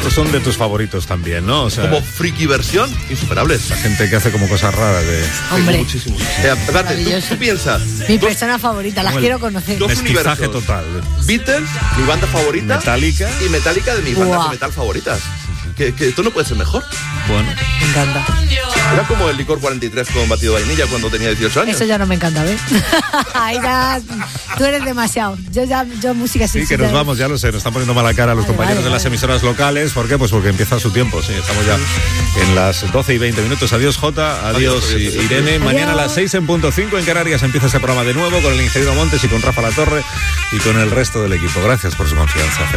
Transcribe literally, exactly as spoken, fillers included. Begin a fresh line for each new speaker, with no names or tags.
estos son de tus favoritos también, ¿no? O sea,
como friki versión, insuperables.
La gente que hace como cosas raras de...
Hombre.
Muchísimo. Eh, espérate, ¿tú, tú piensas.
Mi
dos,
persona favorita, las
el-
quiero conocer.
dos
mestizaje
universos.
total.
Beatles, mi banda favorita.
Metallica.
Y Metallica de mis bandas
Buah.
de metal favoritas. Que, que esto no puede ser mejor.
Bueno.
Me encanta.
Era como el licor cuarenta y tres con batido de vainilla cuando tenía dieciocho años.
Eso ya no me encanta, ¿ves? Ahí ya, tú eres demasiado. Yo ya, yo música
Sí,
sí.
que nos vamos, ya lo sé, nos están poniendo mala cara los
Vale,
compañeros
vale,
de las
vale.
emisoras locales. ¿Por qué? Pues porque empieza su tiempo, sí, estamos ya en las doce y veinte minutos. Adiós, Jota, adiós,
Adiós, adiós, adiós.
Irene.
Adiós.
Mañana a las seis en punto cinco en Canarias empieza ese programa de nuevo con el ingeniero Montes y con Rafa Latorre y con el resto del equipo. Gracias por su confianza.